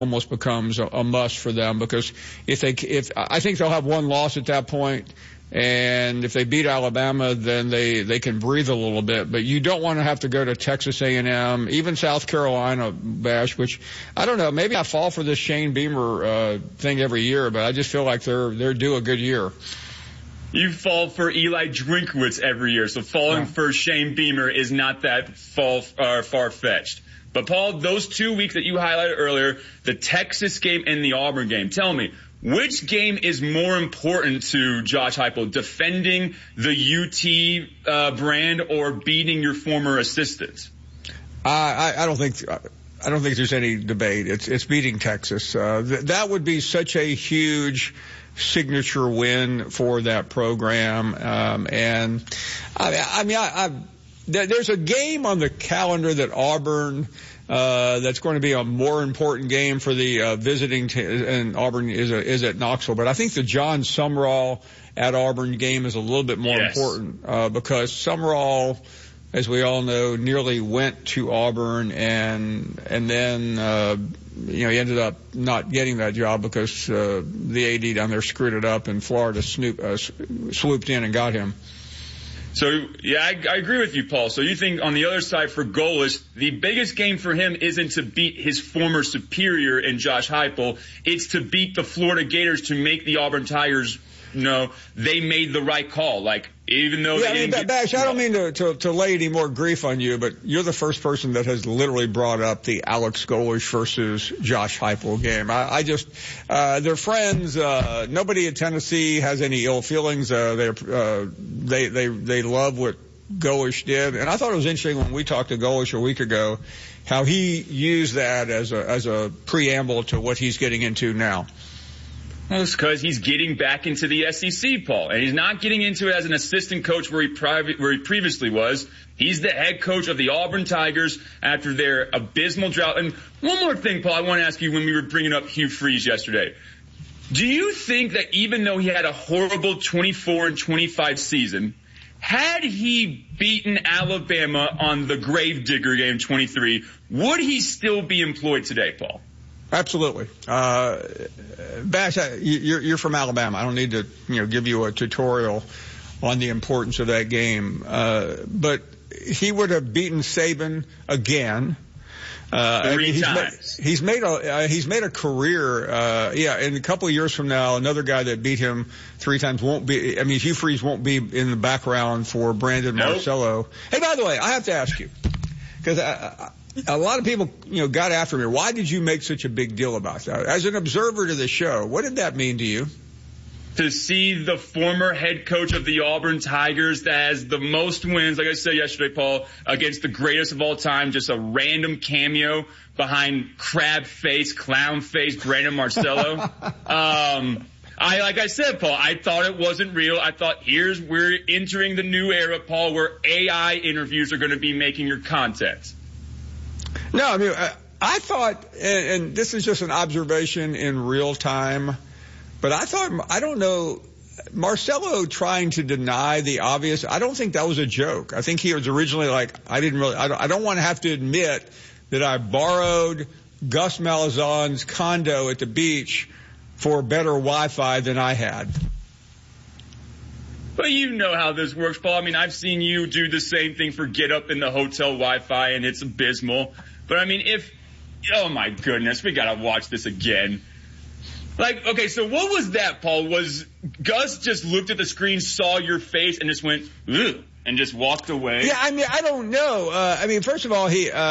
almost becomes a must for them, because if I think they'll have one loss at that point, and if they beat Alabama, then they can breathe a little bit. But you don't want to have to go to Texas A&M, even South Carolina, Bash, which I don't know. Maybe I fall for this Shane Beamer thing every year, but I just feel like they're due a good year. You fall for Eli Drinkwitz every year, so falling for Shane Beamer is not that far-fetched. But, Paul, those 2 weeks that you highlighted earlier, the Texas game and the Auburn game, tell me, which game is more important to Josh Heupel, defending the UT brand or beating your former assistants? I don't think there's any debate. It's beating Texas. That would be such a huge signature win for that program. And there's a game on the calendar that Auburn. That's going to be a more important game for the visiting and Auburn is at Knoxville. But I think the John Sumrall at Auburn game is a little bit more important because Sumrall, as we all know, nearly went to Auburn and then he ended up not getting that job because the AD down there screwed it up and Florida swooped in and got him. So, yeah, I agree with you, Paul. So you think on the other side for Golesh, the biggest game for him isn't to beat his former superior in Josh Heupel. It's to beat the Florida Gators to make the Auburn Tigers know they made the right call. Like, even though Bash, I don't mean to lay any more grief on you, but you're the first person that has literally brought up the Alex Golesh versus Josh Heupel game. I just they're friends. Nobody at Tennessee has any ill feelings. They love what Golesh did, and I thought it was interesting when we talked to Golesh a week ago how he used that as a preamble to what he's getting into now. Well, it's because he's getting back into the SEC, Paul, and he's not getting into it as an assistant coach where he previously was. He's the head coach of the Auburn Tigers after their abysmal drought. And one more thing, Paul, I want to ask you when we were bringing up Hugh Freeze yesterday. Do you think that even though he had a horrible 24-25 season, had he beaten Alabama on the Gravedigger game 23, would he still be employed today, Paul? Absolutely. Bash, you're from Alabama. I don't need to, give you a tutorial on the importance of that game. But he would have beaten Saban again. Three times. He's made a career. In a couple of years from now, another guy that beat him 3 times won't be. I mean, Hugh Freeze won't be in the background for Brandon Marcello. Hey, by the way, I have to ask you because a lot of people, got after me. Why did you make such a big deal about that? As an observer to the show, what did that mean to you? To see the former head coach of the Auburn Tigers that has the most wins, like I said yesterday, Paul, against the greatest of all time, just a random cameo behind crab face, clown face, Brandon Marcello. Like I said, Paul, I thought it wasn't real. I thought we're entering the new era, Paul, where AI interviews are going to be making your content. No, I mean, I thought, and this is just an observation in real time, but I don't know, Marcello trying to deny the obvious, I don't think that was a joke. I think he was originally like, I don't want to have to admit that I borrowed Gus Malzahn's condo at the beach for better Wi-Fi than I had. But you know how this works, Paul. I mean, I've seen you do the same thing for Get Up in the hotel Wi-Fi, and it's abysmal. But, I mean, oh, my goodness, we got to watch this again. Like, okay, so what was that, Paul? Was Gus just looked at the screen, saw your face, and just went, ugh, and just walked away? Yeah, I mean, I don't know. First of all,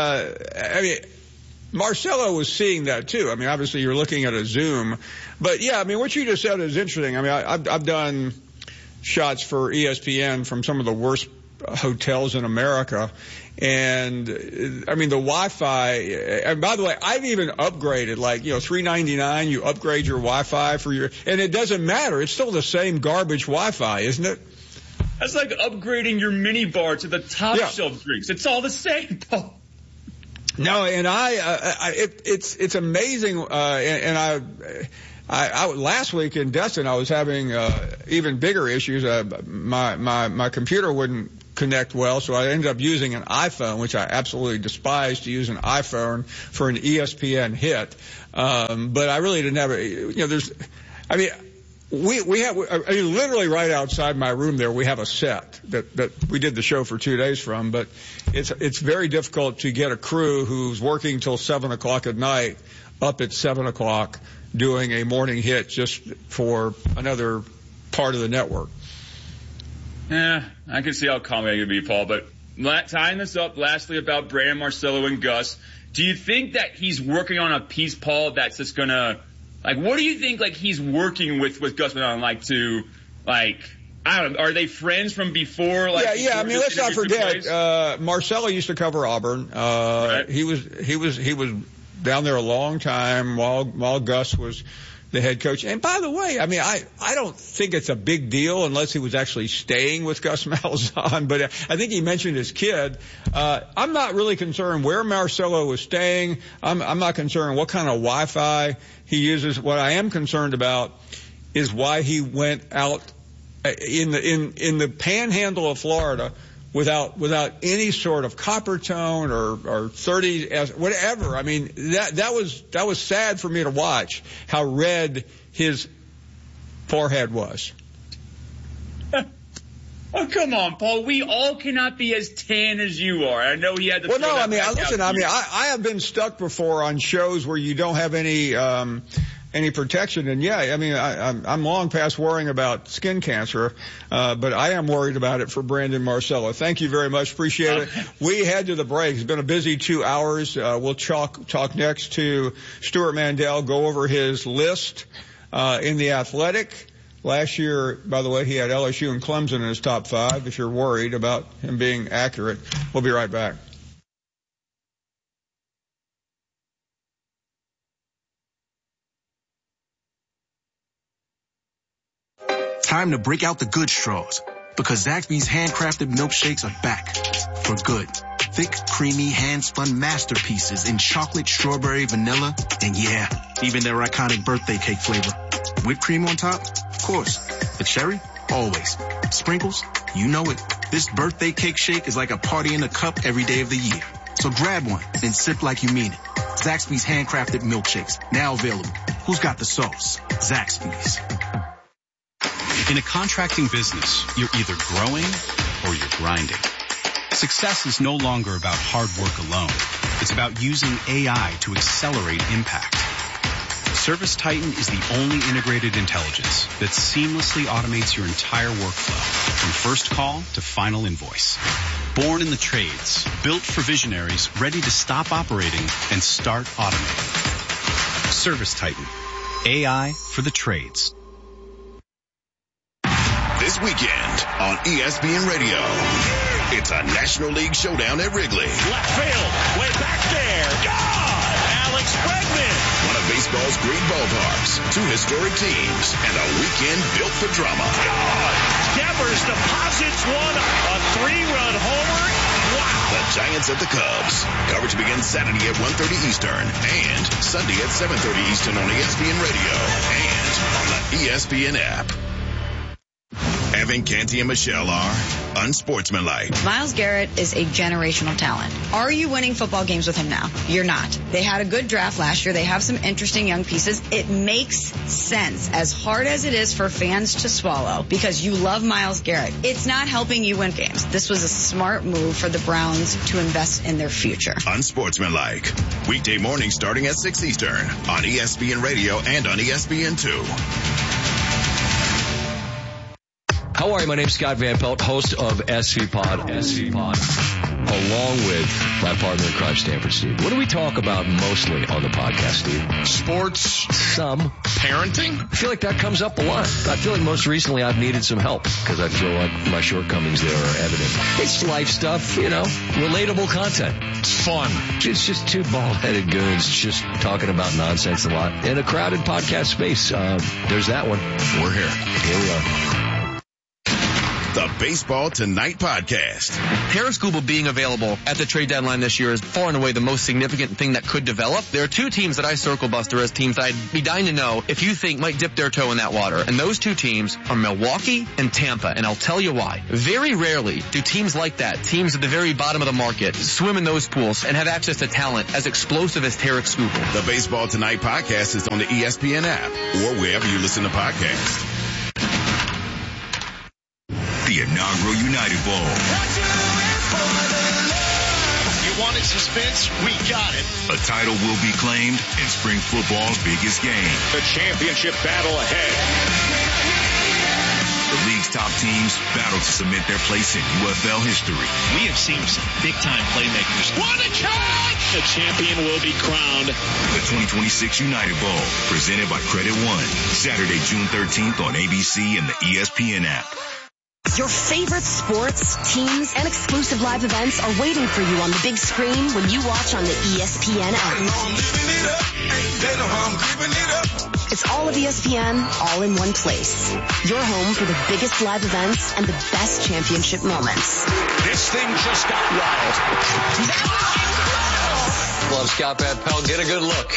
Marcello was seeing that, too. I mean, obviously, you're looking at a Zoom. But, yeah, I mean, what you just said is interesting. I mean, I've done shots for ESPN from some of the worst hotels in America. And I mean, the Wi-Fi, and by the way, I've even upgraded, like, $3.99, you upgrade your Wi-Fi and it doesn't matter. It's still the same garbage Wi-Fi, isn't it? That's like upgrading your mini bar to the top shelf drinks. It's all the same, Paul. No, and it's amazing. I last week in Destin, I was having even bigger issues. My computer wouldn't connect well, so I ended up using an iPhone, which I absolutely despise to use an iPhone for an ESPN hit. But I really didn't have we have literally right outside my room there, we have a set that we did the show for 2 days from, but it's very difficult to get a crew who's working till 7:00 at night up at 7:00 doing a morning hit just for another part of the network. Yeah, I can see how common it could be, Paul. But tying this up lastly about Brandon Marcello and Gus, do you think that he's working on a piece, Paul, that's just going to, like, what do you think, like, he's working with Gus Malzahn, I don't know, are they friends from before? Like, yeah. I mean, let's not forget, Marcello used to cover Auburn. Right. He was down there a long time while Gus was the head coach. And by the way, I mean, I don't think it's a big deal unless he was actually staying with Gus Malzahn, but I think he mentioned his kid. I'm not really concerned where Marcello was staying. I'm not concerned what kind of Wi-Fi he uses. What I am concerned about is why he went out in the panhandle of Florida without any sort of copper tone or 30 whatever. I mean, that was sad for me to watch how red his forehead was. Oh, come on, Paul. We all cannot be as tan as you are. I know he had to. Well, no, I mean, listen. I mean, I have been stuck before on shows where you don't have any protection. And yeah, I mean, I'm long past worrying about skin cancer, but I am worried about it for Brandon Marcello. Thank you very much. Appreciate it. We head to the break. It's been a busy 2 hours. We'll talk next to Stuart Mandel, go over his list, in the Athletic. Last year, by the way, he had LSU and Clemson in his top 5, if you're worried about him being accurate. We'll be right back. Time to break out the good straws, because Zaxby's handcrafted milkshakes are back for good. Thick, creamy, hand-spun masterpieces in chocolate, strawberry, vanilla, and yeah, even their iconic birthday cake flavor. Whipped cream on top? Of course. The cherry? Always. Sprinkles? You know it. This birthday cake shake is like a party in a cup every day of the year. So grab one and sip like you mean it. Zaxby's handcrafted milkshakes, now available. Who's got the sauce? Zaxby's. In a contracting business, you're either growing or you're grinding. Success is no longer about hard work alone. It's about using AI to accelerate impact. ServiceTitan is the only integrated intelligence that seamlessly automates your entire workflow, from first call to final invoice. Born in the trades, built for visionaries ready to stop operating and start automating. ServiceTitan, AI for the trades. This weekend on ESPN Radio, it's a National League showdown at Wrigley. Left field, way back there, gone! Alex Bregman! One of baseball's great ballparks, 2 historic teams, and a weekend built for drama. Gone! Devers deposits one, a 3-run homer. Wow! The Giants at the Cubs. Coverage begins Saturday at 1:30 Eastern and Sunday at 7:30 Eastern on ESPN Radio and on the ESPN app. Evan Canty and Michelle are unsportsmanlike. Myles Garrett is a generational talent. Are you winning football games with him now? You're not. They had a good draft last year. They have some interesting young pieces. It makes sense, as hard as it is for fans to swallow, because you love Myles Garrett. It's not helping you win games. This was a smart move for the Browns to invest in their future. Unsportsmanlike. Weekday mornings starting at 6 Eastern on ESPN Radio and on ESPN2. How are you? My name's Scott Van Pelt, host of SC Pod, along with my partner in crime, Stanford Steve. What do we talk about mostly on the podcast, Steve? Sports. Some. Parenting. I feel like that comes up a lot. I feel like most recently I've needed some help because I feel like my shortcomings there are evident. It's life stuff, relatable content. It's fun. It's just 2 bald-headed goons just talking about nonsense a lot. In a crowded podcast space, there's that one. We're here. Here we are. the Baseball Tonight podcast. Tarik Skubal being available at the trade deadline this year is far and away the most significant thing that could develop. There are two teams that I circle, Buster, as teams that I'd be dying to know if you think might dip their toe in that water. And those two teams are Milwaukee and Tampa. And I'll tell you why. Very rarely do teams like that, teams at the very bottom of the market, swim in those pools and have access to talent as explosive as Tarik Skubal. The Baseball Tonight podcast is on the ESPN app or wherever you listen to podcasts. The inaugural United Bowl. You wanted suspense? We got it. A title will be claimed in spring football's biggest game. The championship battle ahead. The league's top teams battle to cement their place in UFL history. We have seen some big-time playmakers. What a catch! The champion will be crowned. The 2026 United Bowl, presented by Credit One. Saturday, June 13th on ABC and the ESPN app. Your favorite sports, teams, and exclusive live events are waiting for you on the big screen when you watch on the ESPN app. It's all of ESPN, all in one place. Your home for the biggest live events and the best championship moments. This thing just got wild. Love Scott Van Pelt. Get a good look.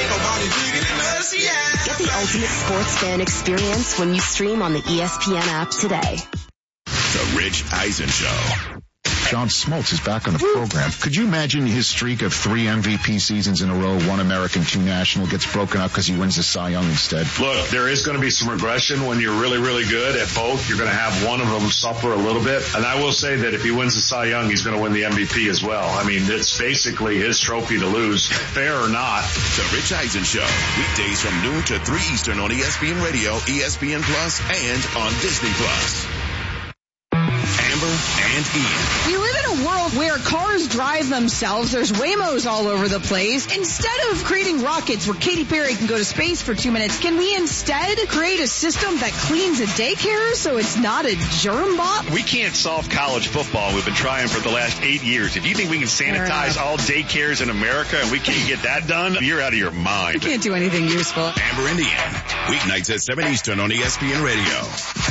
Get the ultimate sports fan experience when you stream on the ESPN app today. The Rich Eisen Show. John Smoltz is back on the program. Could you imagine his streak of 3 MVP seasons in a row, 1 American, 2 National, gets broken up because he wins the Cy Young instead? Look, there is going to be some regression when you're really, really good at both. You're going to have one of them suffer a little bit. And I will say that if he wins the Cy Young, he's going to win the MVP as well. I mean, it's basically his trophy to lose, fair or not. The Rich Eisen Show. Weekdays from noon to 3 Eastern on ESPN Radio, ESPN Plus, and on Disney Plus. Amber and Ian. We live in a world where cars drive themselves. There's Waymos all over the place. Instead of creating rockets where Katy Perry can go to space for 2 minutes, can we instead create a system that cleans a daycare so it's not a germ bomb? We can't solve college football. We've been trying for the last 8 years. If you think we can sanitize all daycares in America and we can't get that done, you're out of your mind. We can't do anything useful. Amber and Ian. Weeknights at 7 Eastern on ESPN Radio.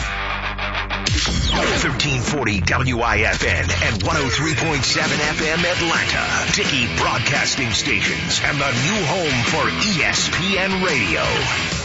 1340 WIFN and 103.7 FM Atlanta. Dickey Broadcasting Stations and the new home for ESPN Radio.